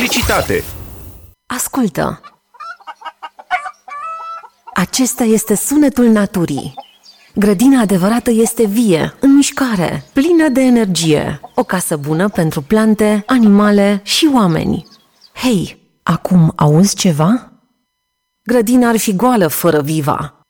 Publicitate. Ascultă! Acesta este sunetul naturii. Grădina adevărată este vie, în mișcare, plină de energie. O casă bună pentru plante, animale și oameni. Hei, acum auzi ceva? Grădina ar fi goală fără Viva.